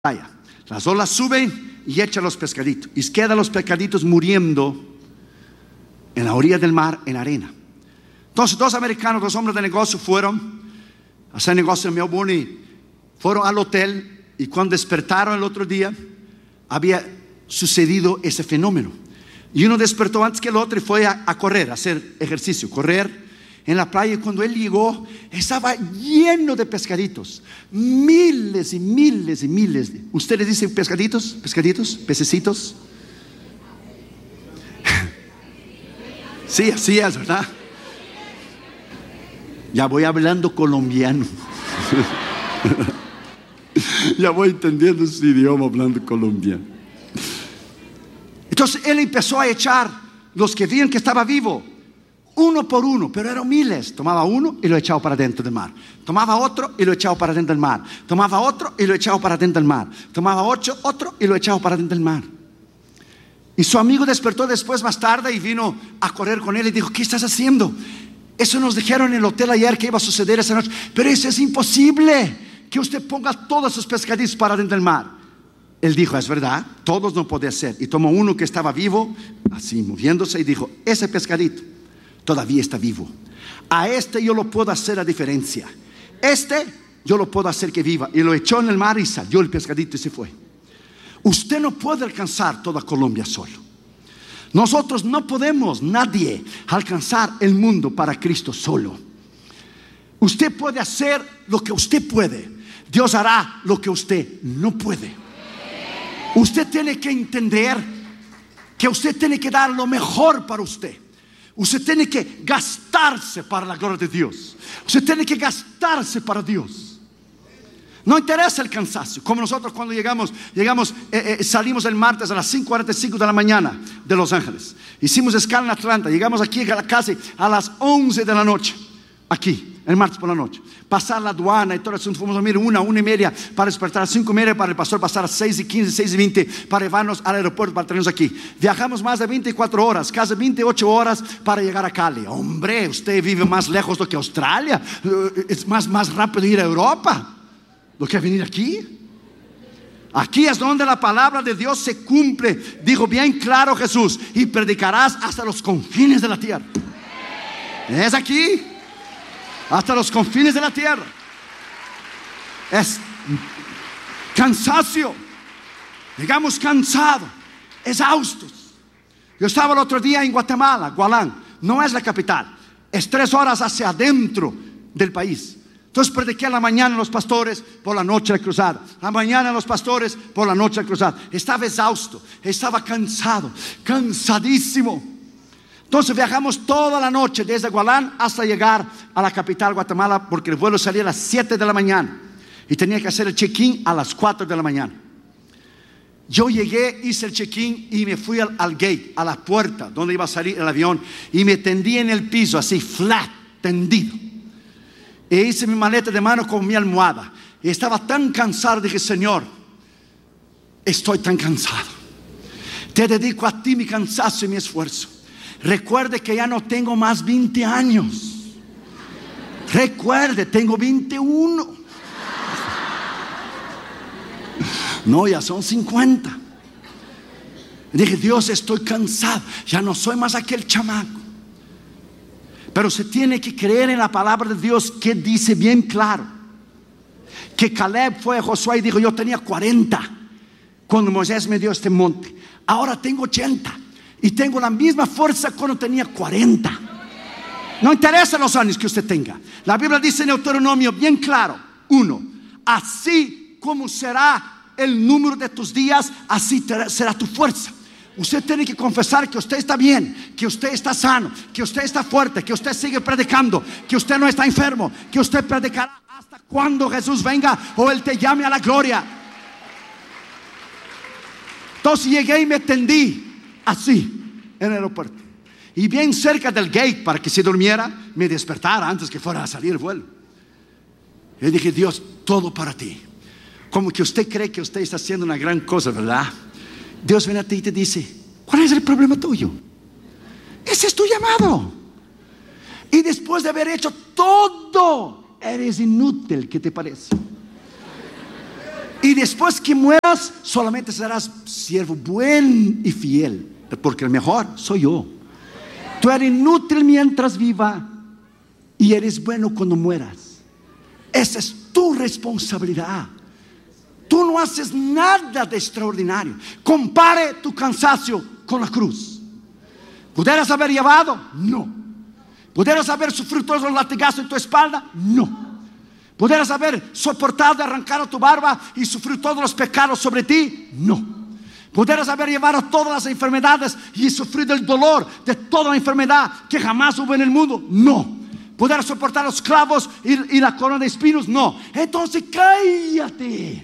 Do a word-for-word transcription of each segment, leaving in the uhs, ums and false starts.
playa. Las olas suben y echan los pescaditos, y quedan los pescaditos muriendo en la orilla del mar, en arena. Entonces dos americanos, dos hombres de negocio, fueron a hacer negocio en Melbourne y fueron al hotel, y cuando despertaron el otro día había sucedido ese fenómeno, y uno despertó antes que el otro y fue a, a correr, a hacer ejercicio, correr en la playa. Y cuando él llegó, estaba lleno de pescaditos, miles y miles y miles de, ¿ustedes dicen pescaditos? ¿Pescaditos? ¿Pececitos? Sí, así es, ¿verdad? Ya voy hablando colombiano. Ya voy entendiendo su idioma, hablando colombiano. Entonces él empezó a echar los que veían que estaba vivo, uno por uno, pero eran miles. Tomaba uno y lo echaba para dentro del mar. Tomaba otro y lo echaba para dentro del mar. Tomaba otro y lo echaba para dentro del mar. Tomaba ocho, otro y lo echaba para dentro del mar. Y su amigo despertó después, más tarde, y vino a correr con él y dijo: ¿qué estás haciendo? Eso nos dijeron en el hotel ayer que iba a suceder esa noche, pero eso es imposible, que usted ponga todos sus pescaditos para dentro del mar. Él dijo: es verdad, todos no puede ser. Y tomó uno que estaba vivo, así moviéndose, y dijo: ese pescadito todavía está vivo. A este yo lo puedo hacer la diferencia. Este yo lo puedo hacer que viva. Y lo echó en el mar y salió el pescadito y se fue. Usted no puede alcanzar toda Colombia solo. Nosotros no podemos, nadie, alcanzar el mundo para Cristo solo. Usted puede hacer lo que usted puede. Dios hará lo que usted no puede. Usted tiene que entender que usted tiene que dar lo mejor para usted. Usted tiene que gastarse para la gloria de Dios. Usted tiene que gastarse para Dios. No interesa el cansancio. Como nosotros cuando llegamos, llegamos eh, eh, salimos el martes a las cinco cuarenta y cinco de la mañana de Los Ángeles. Hicimos escala en Atlanta. Llegamos aquí a la casa a las once de la noche. Aquí, el martes por la noche. Pasar la aduana y todo eso. Fuimos a dormir una, una y media para despertar a las cinco y media para el pastor pasar a seis y quince, seis y veinte para llevarnos al aeropuerto para tenernos aquí. Viajamos más de veinticuatro horas, casi veintiocho horas para llegar a Cali. Hombre, usted vive más lejos do que Australia. Es más, más rápido ir a Europa lo que venir aquí. Aquí es donde la palabra de Dios se cumple. Dijo bien claro Jesús: y predicarás hasta los confines de la tierra. Es aquí, hasta los confines de la tierra. Es cansancio, digamos cansado, exhaustos. Yo estaba el otro día en Guatemala, Gualán. No es la capital, es tres horas hacia adentro del país. Entonces prediqué a la mañana a los pastores, por la noche la cruzada. A la mañana a los pastores, por la noche la cruzada. Estaba exhausto, estaba cansado, cansadísimo. Entonces viajamos toda la noche desde Gualán hasta llegar a la capital Guatemala, porque el vuelo salía a las siete de la mañana y tenía que hacer el check-in a las cuatro de la mañana. Yo llegué, hice el check-in y me fui al, al gate, a la puerta donde iba a salir el avión, y me tendí en el piso así, flat, tendido. E hice mi maleta de mano con mi almohada. Y estaba tan cansado, dije: Señor, estoy tan cansado. Te dedico a ti mi cansancio y mi esfuerzo. Recuerde que ya no tengo más veinte años. Recuerde, tengo veintiuno. No, ya son cincuenta. Dije: Dios, estoy cansado. Ya no soy más aquel chamaco. Pero se tiene que creer en la palabra de Dios, que dice bien claro que Caleb fue a Josué y dijo: yo tenía cuarenta cuando Moisés me dio este monte. Ahora tengo ochenta y tengo la misma fuerza cuando tenía cuarenta. No interesa los años que usted tenga. La Biblia dice en Deuteronomio bien claro: uno, así como será el número de tus días, así será tu fuerza. Usted tiene que confesar que usted está bien, que usted está sano, que usted está fuerte, que usted sigue predicando, que usted no está enfermo, que usted predicará hasta cuando Jesús venga o Él te llame a la gloria. Entonces llegué y me tendí así en el aeropuerto, y bien cerca del gate, para que se durmiera, me despertara antes que fuera a salir el vuelo. Y dije: Dios, todo para ti. Como que usted cree que usted está haciendo una gran cosa, ¿verdad? Dios viene a ti y te dice: ¿cuál es el problema tuyo? Ese es tu llamado. Y después de haber hecho todo, eres inútil. ¿Qué te parece? Y después que mueras, solamente serás siervo bueno y fiel, porque el mejor soy yo. Tú eres inútil mientras viva y eres bueno cuando mueras. Esa es tu responsabilidad. Tú no haces nada de extraordinario. Compare tu cansancio con la cruz. ¿Pudieras haber llevado? No. ¿Pudieras haber sufrido todos los latigazos en tu espalda? No. ¿Pudieras haber soportado arrancar a tu barba y sufrir todos los pecados sobre ti? No. ¿Pudieras haber llevado todas las enfermedades y sufrido el dolor de toda la enfermedad que jamás hubo en el mundo? No. ¿Pudieras soportar los clavos y, y la corona de espinos? No. Entonces cállate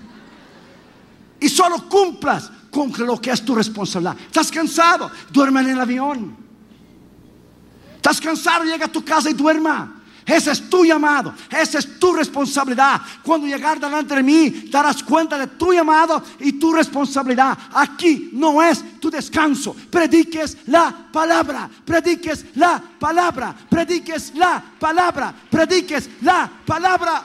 y solo cumplas con lo que es tu responsabilidad. ¿Estás cansado? Duerme en el avión. ¿Estás cansado? Llega a tu casa y duerma. Ese es tu llamado, esa es tu responsabilidad. Cuando llegar delante de mí, darás cuenta de tu llamado y tu responsabilidad. Aquí no es tu descanso. Prediques la palabra, prediques la palabra, prediques la palabra, prediques la palabra.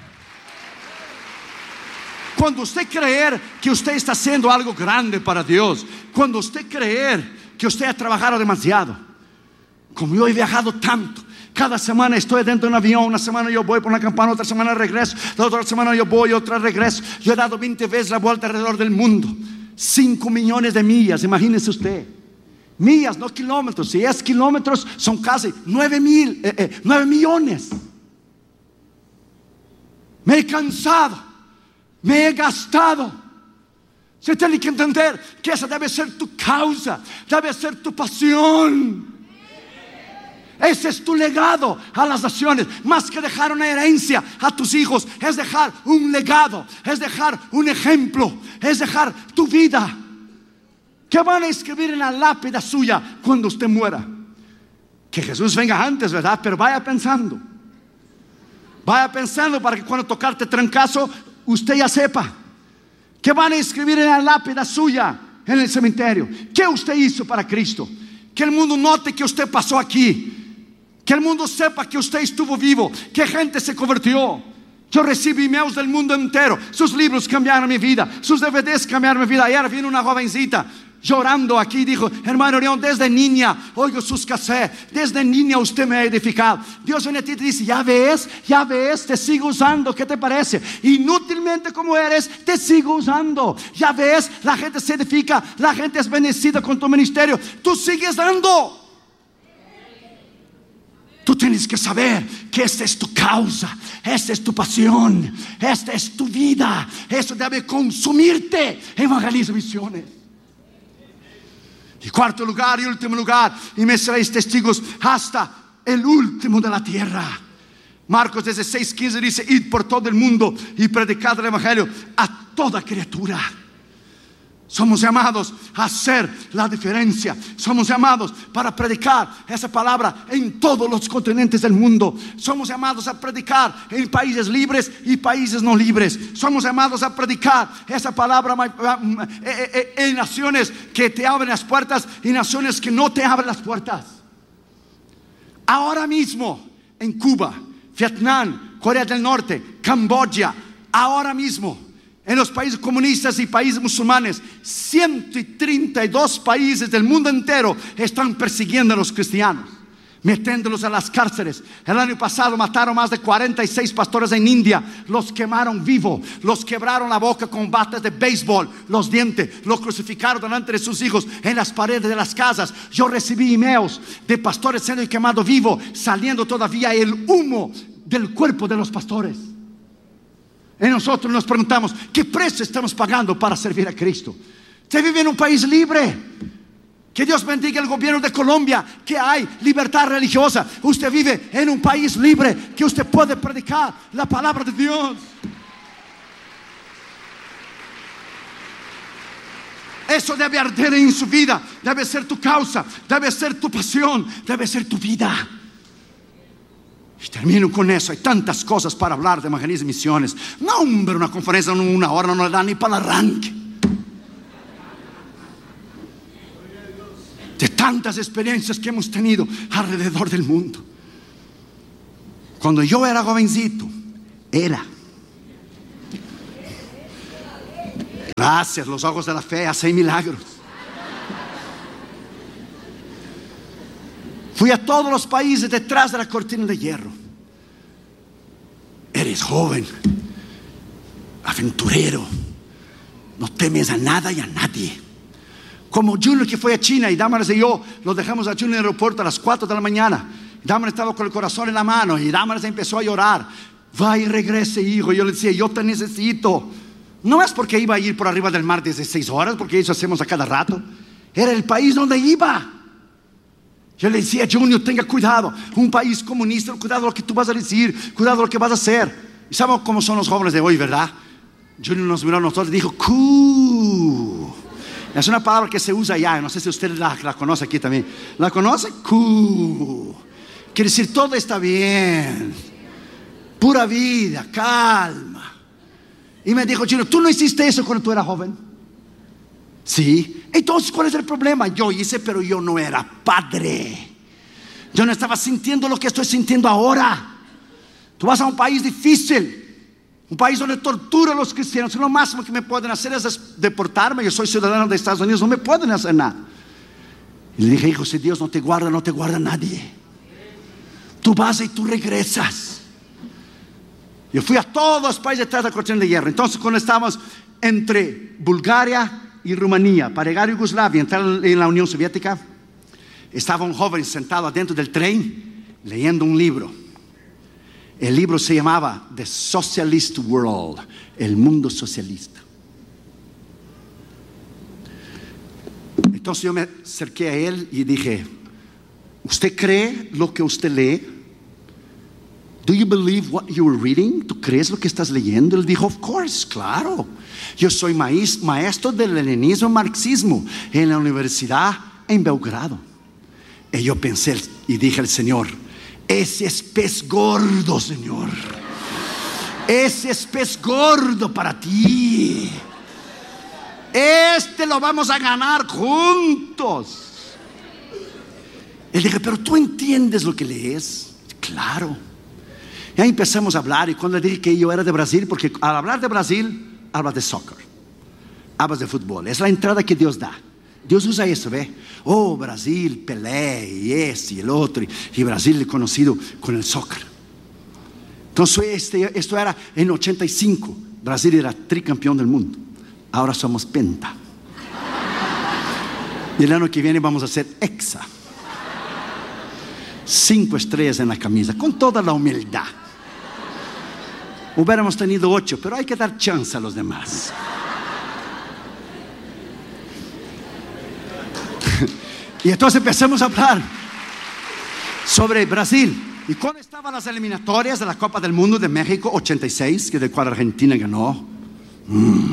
Cuando usted creer que usted está haciendo algo grande para Dios, cuando usted creer que usted ha trabajado demasiado, como yo he viajado tanto, cada semana estoy dentro de un avión. Una semana yo voy por una campana, otra semana regreso, la otra semana yo voy, otra regreso. Yo he dado veinte veces la vuelta alrededor del mundo. cinco millones de millas, imagínese usted. Millas, no kilómetros. Si es kilómetros, son casi nueve mil, eh, eh, nueve millones. Me he cansado, me he gastado. Usted tiene que entender que esa debe ser tu causa, debe ser tu pasión. Ese es tu legado a las naciones. Más que dejar una herencia a tus hijos, es dejar un legado, es dejar un ejemplo, es dejar tu vida. ¿Qué van a escribir en la lápida suya cuando usted muera? Que Jesús venga antes, ¿verdad? Pero vaya pensando. Vaya pensando para que cuando tocarte trancazo, usted ya sepa. ¿Qué van a escribir en la lápida suya en el cementerio? ¿Qué usted hizo para Cristo? Que el mundo note que usted pasó aquí. Que el mundo sepa que usted estuvo vivo, que gente se convirtió. Yo recibí emails del mundo entero. Sus libros cambiaron mi vida, sus D V Ds cambiaron mi vida. Ayer vino una jovencita llorando aquí y dijo: hermano León, desde niña oigo sus cassettes, desde niña usted me ha edificado. Dios viene a ti y te dice: ya ves, ya ves, te sigo usando. ¿Qué te parece? Inútilmente como eres, te sigo usando. Ya ves, la gente se edifica, la gente es bendecida con tu ministerio. Tú sigues dando. Tú tienes que saber que esta es tu causa, esta es tu pasión, esta es tu vida. Eso debe consumirte. Evangelismo y misiones. Y cuarto lugar y último lugar, y me seréis testigos hasta el último de la tierra. Marcos dieciséis quince dice: id por todo el mundo y predicad el evangelio a toda criatura. Somos llamados a hacer la diferencia. Somos llamados para predicar esa palabra en todos los continentes del mundo. Somos llamados a predicar en países libres y países no libres. Somos llamados a predicar esa palabra en naciones que te abren las puertas y naciones que no te abren las puertas. Ahora mismo en Cuba, Vietnam, Corea del Norte, Camboya, ahora mismo en los países comunistas y países musulmanes, ciento treinta y dos países del mundo entero están persiguiendo a los cristianos, metiéndolos a las cárceles. El año pasado mataron más de cuarenta y seis pastores en India. Los quemaron vivo, los quebraron la boca con bates de béisbol, los dientes, los crucificaron delante de sus hijos en las paredes de las casas. Yo recibí emails de pastores siendo quemados vivo, saliendo todavía el humo del cuerpo de los pastores. Y nosotros nos preguntamos: ¿qué precio estamos pagando para servir a Cristo? Usted vive en un país libre. Que Dios bendiga el gobierno de Colombia, que hay libertad religiosa. Usted vive en un país libre, que usted puede predicar la palabra de Dios. Eso debe arder en su vida. Debe ser tu causa, debe ser tu pasión, debe ser tu vida. Y termino con eso. Hay tantas cosas para hablar de evangelismo y misiones. No, hombre, una conferencia en una hora no le da ni para el arranque. De tantas experiencias que hemos tenido alrededor del mundo. Cuando yo era jovencito, era Gracias, los ojos de la fe hacen milagros. Fui a todos los países detrás de la cortina de hierro. Eres joven, aventurero, no temes a nada y a nadie. Como Junior, que fue a China, y Damaris y yo lo dejamos a Junior en el aeropuerto a las cuatro de la mañana. Damaris estaba con el corazón en la mano y Damaris empezó a llorar. Va y regrese, hijo. Yo le decía, yo te necesito. No es porque iba a ir por arriba del mar desde seis horas, porque eso hacemos a cada rato. Era el país donde iba. Yo le decía, Junior, tenga cuidado. Un país comunista, cuidado lo que tú vas a decir, cuidado lo que vas a hacer. Y sabemos cómo son los jóvenes de hoy, ¿verdad? Junior nos miró a nosotros y dijo, Q. Es una palabra que se usa allá. No sé si usted la, la conoce aquí también. ¿La conoce? Q. Quiere decir, todo está bien. Pura vida, calma. Y me dijo, Junior, ¿tú no hiciste eso cuando tú eras joven? Sí. Entonces, ¿cuál es el problema? Yo hice, pero yo no era padre. Yo no estaba sintiendo lo que estoy sintiendo ahora. Tú vas a un país difícil, un país donde torturan a los cristianos. Lo máximo que me pueden hacer es deportarme. Yo soy ciudadano de Estados Unidos, no me pueden hacer nada. Y le dije, hijo, si Dios no te guarda, no te guarda nadie. Tú vas y tú regresas. Yo fui a todos los países detrás de la cortina de hierro. Entonces, cuando estábamos entre Bulgaria y Rumanía para llegar a Yugoslavia, entrar en la Unión Soviética, estaba un joven sentado adentro del tren leyendo un libro. El libro se llamaba The Socialist World, el mundo socialista. Entonces yo me acerqué a él y dije, ¿usted cree lo que usted lee? Do you believe what you were reading? ¿Tú crees lo que estás leyendo? Él dijo, of course, claro. Yo soy maestro del leninismo marxismo en la universidad en Belgrado. Y yo pensé y dije al Señor, ese es pez gordo, Señor. Ese es pez gordo para ti. Este lo vamos a ganar juntos. Él dijo, pero tú entiendes lo que lees. Claro. Y ahí empezamos a hablar. Y cuando le dije que yo era de Brasil, porque al hablar de Brasil, hablas de soccer, hablas de fútbol. Es la entrada que Dios da. Dios usa eso, ¿ve? Oh, Brasil, Pelé, y este y el otro. Y Brasil es conocido con el soccer. Entonces este, esto era en ochenta y cinco. Brasil era tricampeón del mundo. Ahora somos penta. Y el año que viene vamos a ser hexa. Cinco estrellas en la camisa, con toda la humildad. Hubiéramos tenido ocho, pero hay que dar chance a los demás. Y entonces empezamos a hablar sobre Brasil. Y cuando estaban las eliminatorias de la Copa del Mundo de México ochenta y seis, que del cual Argentina ganó, mm.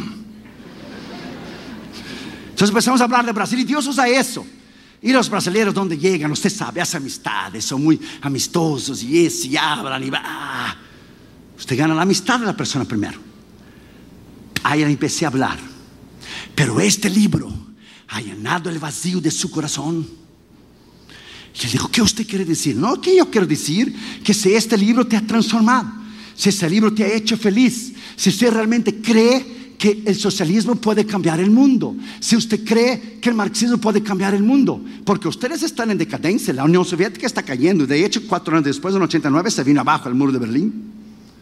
entonces empezamos a hablar de Brasil. Y Dios usa eso. Y los brasileños, donde llegan, usted sabe, hace amistades, son muy amistosos y eso, y hablan y va. Usted gana la amistad de la persona primero. Ahí empecé a hablar. Pero este libro ha llenado el vacío de su corazón. Y él dijo, ¿qué usted quiere decir? No, que yo quiero decir que si este libro te ha transformado, si este libro te ha hecho feliz, si usted realmente cree que el socialismo puede cambiar el mundo, si usted cree que el marxismo puede cambiar el mundo, porque ustedes están en decadencia, la Unión Soviética está cayendo. De hecho, cuatro años después, en ochenta y nueve, se vino abajo el muro de Berlín.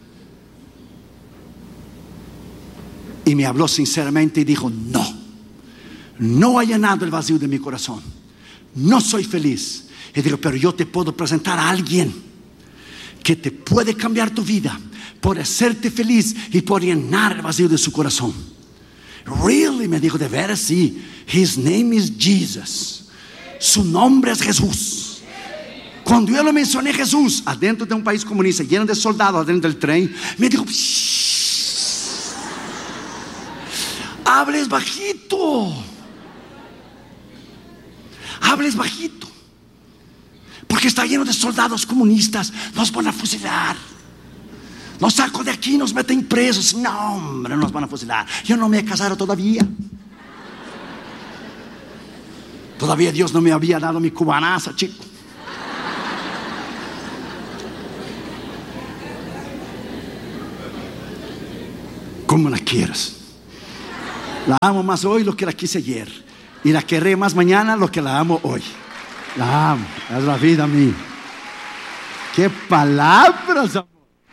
Y me habló sinceramente y dijo, no, no ha llenado el vacío de mi corazón, no soy feliz. Y digo, pero yo te puedo presentar a alguien que te puede cambiar tu vida, por hacerte feliz y por llenar el vacío de su corazón. Really, me dijo, de veras, sí. His name is Jesus. Su nombre es Jesús. Cuando yo lo mencioné, Jesús, adentro de un país comunista lleno de soldados adentro del tren, me dijo, hables bajito, hables bajito, porque está lleno de soldados comunistas, nos van a fusilar. Nos saco de aquí, nos meten presos. No, hombre, nos van a fusilar. Yo no me he casado todavía. Todavía Dios no me había dado mi cubanaza, chico. ¿Cómo la quieres? La amo más hoy lo que la quise ayer. Y la querré más mañana lo que la amo hoy. La amo, es la vida mía. ¡Qué palabras, amor!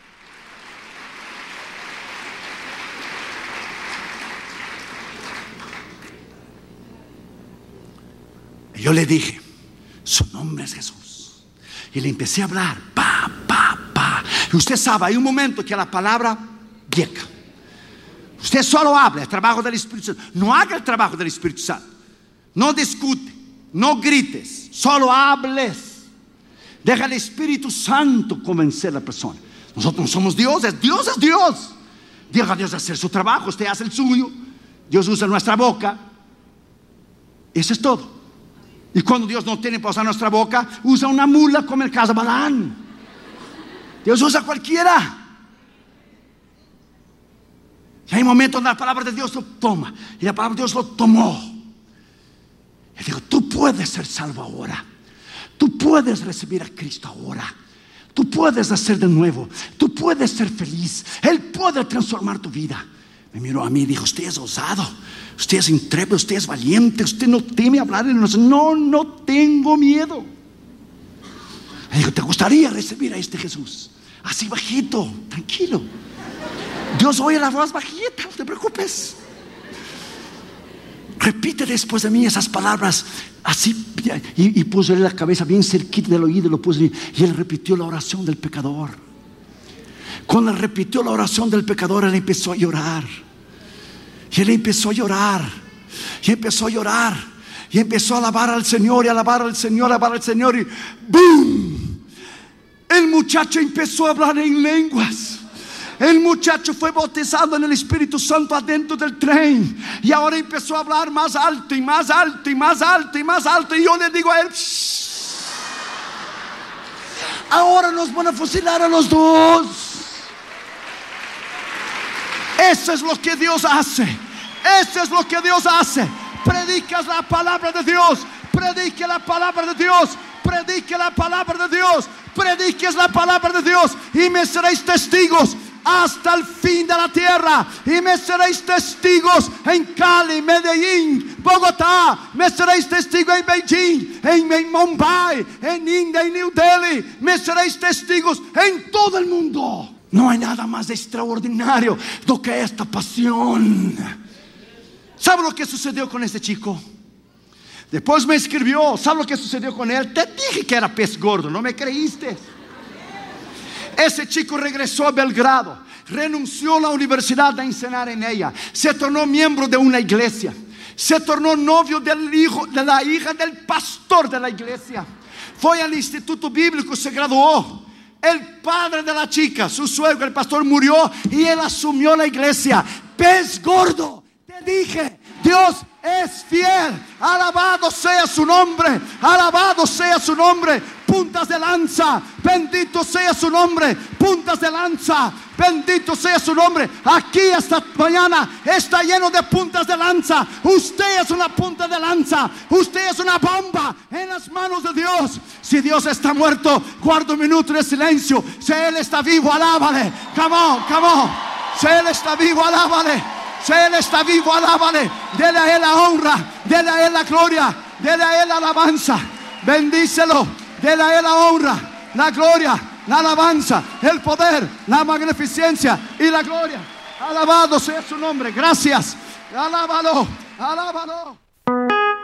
Y yo le dije, su nombre es Jesús. Y le empecé a hablar, pa, pa, pa. Y usted sabe, hay un momento que la palabra llega. Usted solo habla, el trabajo del Espíritu Santo. No haga el trabajo del Espíritu Santo. No discute, no grites, solo hables. Deja al Espíritu Santo convencer a la persona. Nosotros no somos dioses, Dios es Dios. Deja a Dios hacer su trabajo, usted hace el suyo. Dios usa nuestra boca. Eso es todo. Y cuando Dios no tiene para usar nuestra boca, usa una mula como el caso de Balán. Dios usa cualquiera. Y hay momentos donde la palabra de Dios lo toma. Y la palabra de Dios lo tomó. Y digo, tú puedes ser salvo ahora. Tú puedes recibir a Cristo ahora. Tú puedes hacer de nuevo. Tú puedes ser feliz. Él puede transformar tu vida. Me miró a mí y dijo, usted es osado, usted es intrépido, usted es valiente, usted no teme hablar en nosotros. No, no tengo miedo. Le digo, ¿te gustaría recibir a este Jesús? Así bajito, tranquilo. Dios oye la voz bajita, no te preocupes. Repite después de mí esas palabras así. Y, y puso él la cabeza bien cerquita del oído, lo puso, y él repitió la oración del pecador. Cuando él repitió la oración del pecador, él empezó a llorar. Y él empezó a llorar. Y empezó a llorar. Y empezó a alabar al Señor, y alabar al Señor, alabar al Señor. Y ¡boom! El muchacho empezó a hablar en lenguas. El muchacho fue bautizado en el Espíritu Santo adentro del tren. Y ahora empezó a hablar más alto y más alto y más alto y más alto. Y yo le digo a él, shh, ahora nos van a fusilar a los dos. Eso es lo que Dios hace. Eso es lo que Dios hace. Predicas la palabra de Dios. Predique la palabra de Dios. Predique la palabra de Dios. Prediques la palabra de Dios. Y me seréis testigos hasta el fin de la tierra. Y me seréis testigos en Cali, Medellín, Bogotá. Me seréis testigos en Beijing, en, en Mumbai, en India, en New Delhi. Me seréis testigos en todo el mundo. No hay nada más extraordinario do que esta pasión. ¿Sabe lo que sucedió con este chico? Después me escribió. ¿Sabe lo que sucedió con él? Te dije que era pez gordo, ¿no me creíste? Ese chico regresó a Belgrado, renunció a la universidad a enseñar en ella, se tornó miembro de una iglesia, se tornó novio del hijo, de la hija del pastor de la iglesia, fue al instituto bíblico, se graduó. El padre de la chica, su suegro, el pastor, murió y él asumió la iglesia. Pez gordo, te dije, Dios es fiel. Alabado sea su nombre, alabado sea su nombre. Puntas de lanza, bendito sea su nombre. Puntas de lanza, bendito sea su nombre. Aquí esta mañana está lleno de puntas de lanza. Usted es una punta de lanza. Usted es una bomba en las manos de Dios. Si Dios está muerto, guarda un minuto de silencio. Si Él está vivo, alábale. Come on, come on. Si Él está vivo, alábale. Si Él está vivo, alábale. Dele a Él la honra, dele a Él la gloria, dele a Él la alabanza. Bendícelo. Dele a Él la honra, la gloria, la alabanza, el poder, la magnificencia y la gloria. Alabado sea su nombre. Gracias. Alábalo, alábalo.